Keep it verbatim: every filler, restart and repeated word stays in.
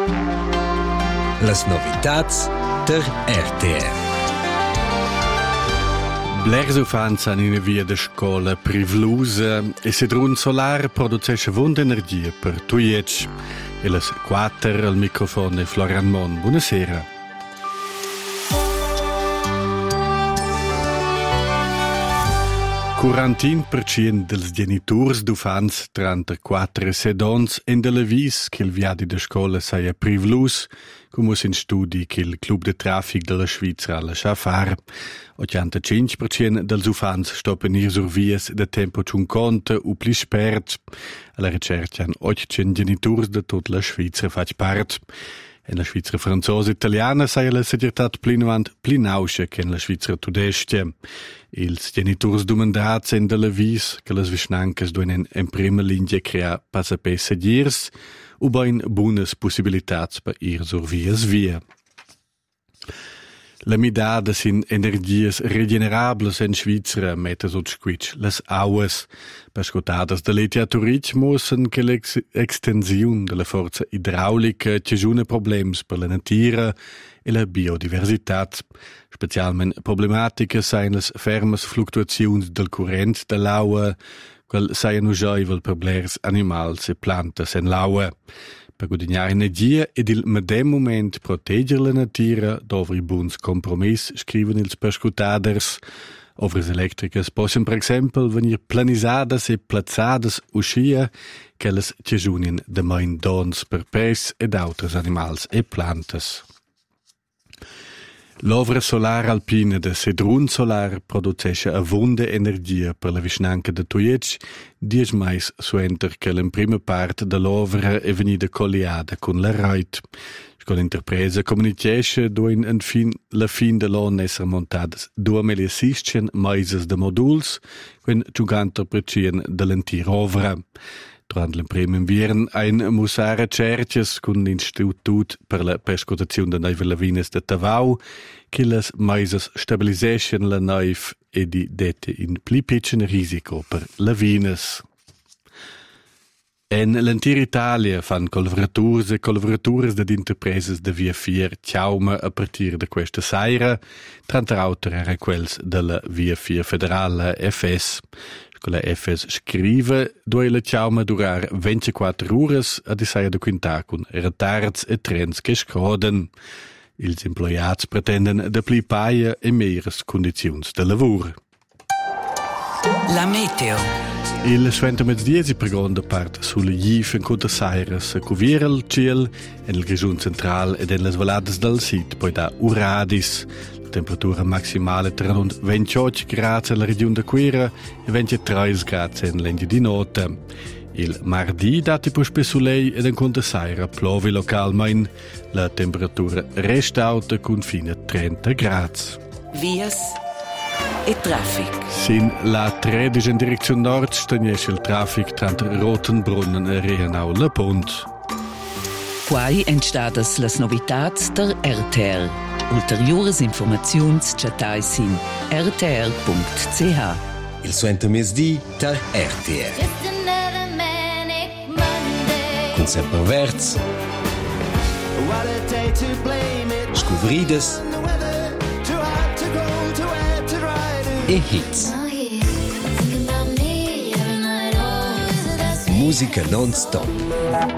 Las novitats der R T R. Blers ufans han in via de scola privlusa e Sedrun Solar producesce vunda energia per tuiec. E las quater al microfono Florian Mon. Buonasera. quarantin per cent dels genitors d'ufans trentaquattro sedons en de la vis che il viadi de scola saia privlus, come in studi che il club de traffic de la Svizzera lascia far. ottantacinque per cent dels ufans stoppen ir sur vies de tempo cinquanta o pli spert. Alla ricerca han ottocento genitors de tutta la Svizzera fac part. En la Svizzera franzosa italiana saia la segretat plinovant pli nauscia che en la Svizzera tudestia. Ils genitors domandats en de la vis che las visnancas duenen en prima linea crea passapessa girs u bain buonas possibilitats per ir sur vias via. La midada sin energias regenerables en Svizzera mette sot squitsch las auas. Pascotadas de l'etiaturic mossen che l'extensiun de la forza idraulica cesuna problems per la natura e la biodiversitat. Specialment problematica sain las fermas fluctuaziuns del current de l'aua, qual saien uschaivel per blers animals e plantas en l'aua. Per guadagnare energia ed il medem moment proteggere la natura dovri buns compromiss, scriven ils perscutaders. Ovres electricas possono per esempio venir planisadas e plazzadas uscia che las cesunien de main dons per pes ed autres animals e plantas. L'ovra solar alpina de Sedrun Solar producesce avunda energia per la visnanca de Tuiec, dies mais suenter che la prima parte de l'ovra è venuta colliada con la reit. Con l'interpresa comunicesce duin en fin la fin de l'anno esser montadas duemilasseicento maises de moduls, quen cinquanta per cent de l'entira ovra. Durant il primo inviern ein musare cerches con l'Institut per la perscutazione de neive lavines de Tavau, che las maises stabiliseschen la neiv e di dette in pli pitchen risico per lavines. En l'entira Italia fan collaboraturs e collaboratures de interpreses de via vier Chiauma a partir de questa saira, tranta auter era quels de la via vier federale F S. Con la F S scrive, dove la Chiauma durar ventiquattro ures a di saia de quintar con retards e trens che scoden. Ils employats pretenden de pli paia e meires condizions de lavur. La meteo. Il suento mezdiesi pregonda part sulle gif in Cota Saires a cuvire il ciel en il Grigiun central ed en las valadas del sit, poi da Uradis. La temperatura maximale tra rund ventotto gradi nella regione de Quera e ventitré gradi in l'Engia di Nota. Il mardi dati poi spesulei ed in Cota Saira plovi localmente. La temperatura resta alta con fino a trenta gradi. Vias e traffic. Sin la tredici in direzione nord stagnesce il traffic tra Rotenbrunnen e Rehenau-Le Pont. Quai entstadas las novitats der R T R. Ulteriores informaziuns chatai sin r t r punct c h. Il suento mesdì der R T R. Con sempre verz. Scuvrides. E hits. Musica non stop.